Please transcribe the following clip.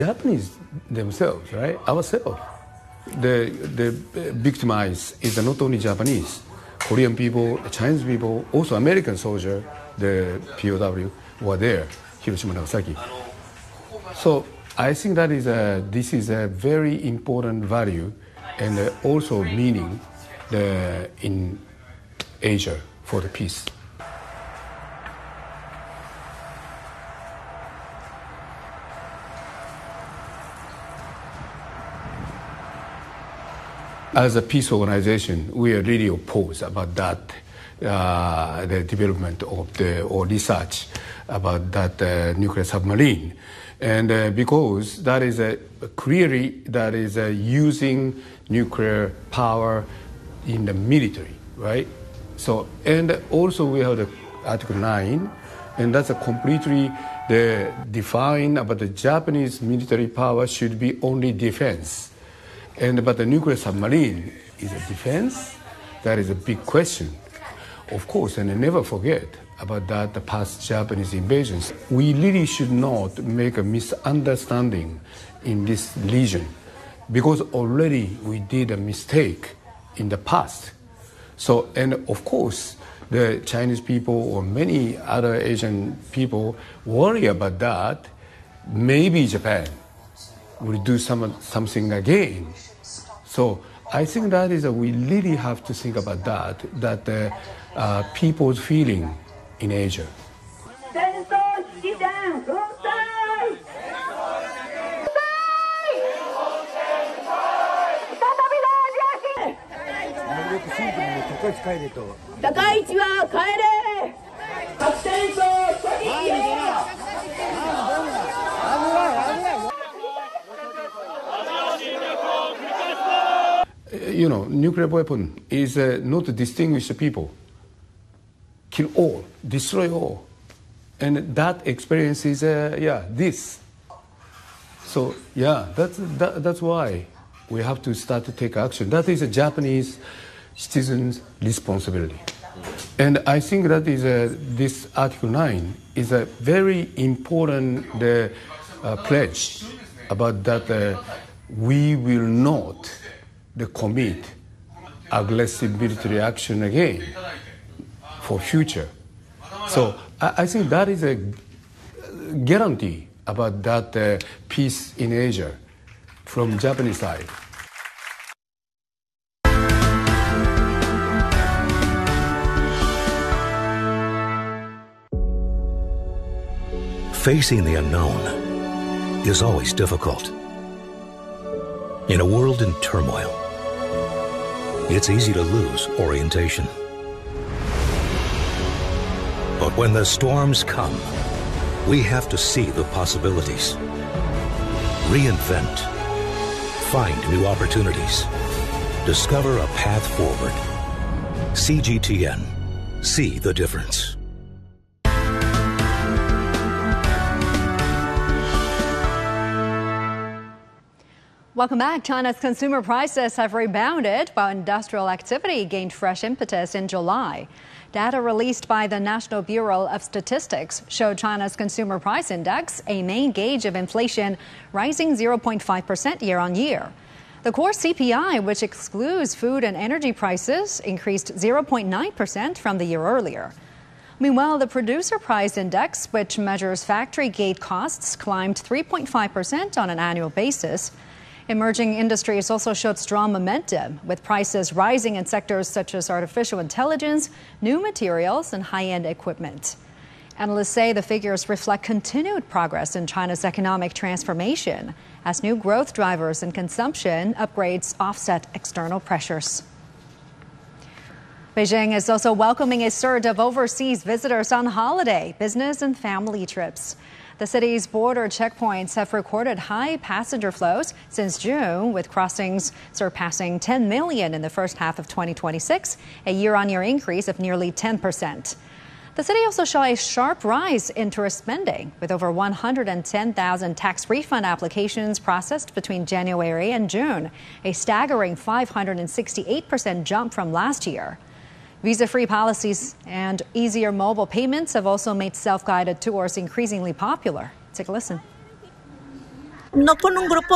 Japanese themselves, right? Ourselves. The victimized is not only Japanese, Korean people, Chinese people, also American soldier, the POW were there, Hiroshima, Nagasaki. So I think that this is a very important value and also meaning in Asia for the peace. As a peace organization, we are really opposed about that, the development of or research about that nuclear submarine. And because that is clearly using nuclear power in the military, right? So, and also we have the Article 9, and that's a completely defined about the Japanese military power should be only defense. But the nuclear submarine is a defense? That is a big question. Of course, and never forget about that, the past Japanese invasions. We really should not make a misunderstanding in this region because already we did a mistake in the past. So, and of course, the Chinese people or many other Asian people worry about that. Maybe Japan will do something again. So I think that is we really have to think about that people's feeling in Asia. You know, nuclear weapon is not to distinguish the people. Kill all, destroy all. And that experience is, this. So, that's why we have to start to take action. That is a Japanese citizen's responsibility. And I think that is this Article 9 is a very important pledge about that we will not commit aggressive military action again for future. So I think that is a guarantee about that peace in Asia from Japanese side. Facing the unknown is always difficult. In a world in turmoil, it's easy to lose orientation. But when the storms come, we have to see the possibilities. Reinvent. Find new opportunities. Discover a path forward. CGTN. See the difference. Welcome back. China's consumer prices have rebounded while industrial activity gained fresh impetus in July. Data released by the National Bureau of Statistics showed China's consumer price index, a main gauge of inflation, rising 0.5% year-on-year. The core CPI, which excludes food and energy prices, increased 0.9% from the year earlier. Meanwhile, the producer price index, which measures factory gate costs, climbed 3.5% on an annual basis. Emerging industries also showed strong momentum, with prices rising in sectors such as artificial intelligence, new materials, and high-end equipment. Analysts say the figures reflect continued progress in China's economic transformation, as new growth drivers and consumption upgrades offset external pressures. Beijing is also welcoming a surge of overseas visitors on holiday, business, and family trips. The city's border checkpoints have recorded high passenger flows since June, with crossings surpassing 10 million in the first half of 2026, a year-on-year increase of nearly 10%. The city also saw a sharp rise in tourist spending, with over 110,000 tax refund applications processed between January and June, a staggering 568% jump from last year. Visa-free policies and easier mobile payments have also made self-guided tours increasingly popular. Take a listen. no con un grupo